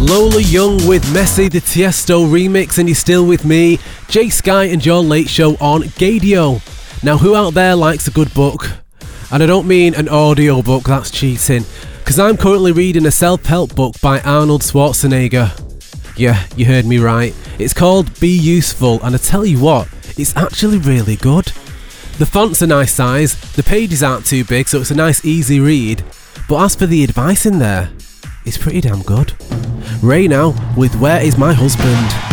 Lola Young with Messi, the Tiesto remix, and you're still with me, Jay Sky, and your late show on Gadio. Now, who out there likes a good book? And I don't mean an audio book, that's cheating, because I'm currently reading a self-help book by Arnold Schwarzenegger. Yeah, you heard me right. It's called Be Useful, and I tell you what, it's actually really good. The font's a nice size, the pages aren't too big, so it's a nice easy read. But as for the advice in there, it's pretty damn good. Ray now with Where Is My Husband?